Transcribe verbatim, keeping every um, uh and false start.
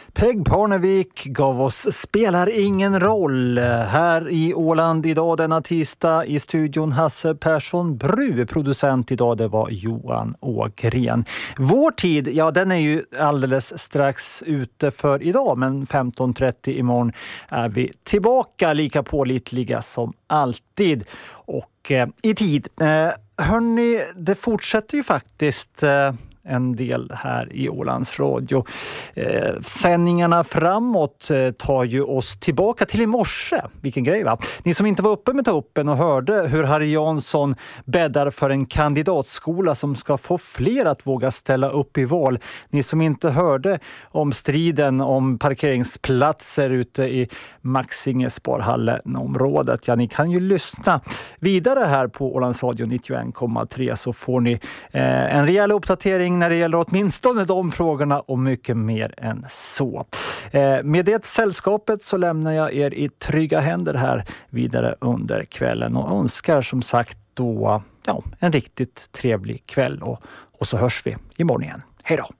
Peg Parnevik gav oss Spelar ingen roll här i Åland idag denna tisdag. I studion Hasse Persson Bru, producent idag det var Johan Ågren. Vår tid, ja den är ju alldeles strax ute för idag, men femton trettio imorgon är vi tillbaka lika pålitliga som alltid och eh, i tid. Eh, hörni, det fortsätter ju faktiskt eh, en del här i Ålands Radio. Eh, sändningarna framåt eh, tar ju oss tillbaka till i morse. Vilken grej va? Ni som inte var uppe med tuppen och hörde hur Harry Jansson bäddar för en kandidatskola som ska få fler att våga ställa upp i val. Ni som inte hörde om striden om parkeringsplatser ute i Maxinge Sparhallen-området. Ja, ni kan ju lyssna vidare här på Ålands Radio nittioen komma tre så får ni eh, en rejäl uppdatering när det gäller åtminstone de frågorna och mycket mer än så. Eh, med det sällskapet så lämnar jag er i trygga händer här vidare under kvällen och önskar som sagt då ja, en riktigt trevlig kväll och, och så hörs vi imorgon igen. Hej då!